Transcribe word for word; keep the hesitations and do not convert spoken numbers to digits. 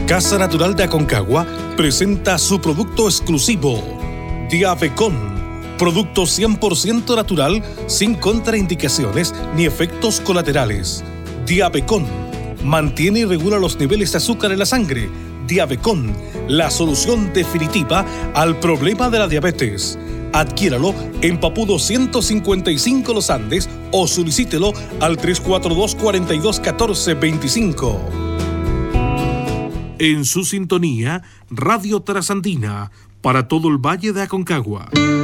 Casa Natural de Aconcagua presenta su producto exclusivo, Diabecon, producto cien por ciento natural, sin contraindicaciones ni efectos colaterales. Diabecon mantiene y regula los niveles de azúcar en la sangre. Diabecon, la solución definitiva al problema de la diabetes. Adquiéralo en Papudo ciento cincuenta y cinco Los Andes o solicítelo al tres cuatro dos, cuatro dos uno cuatro, dos cinco. En su sintonía, Radio Trasandina, para todo el Valle de Aconcagua.